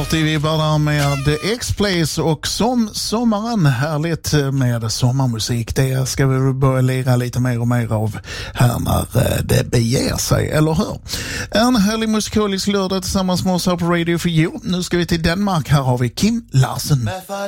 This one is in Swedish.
Partyvibbar där med The X-Place och som sommaren, härligt med sommarmusik. Det ska vi börja lira lite mer och mer av här när det beger sig, eller hur? En härlig musikalisk lördag tillsammans med oss här på Radio for You. Nu ska vi till Danmark, här har vi Kim Larsen.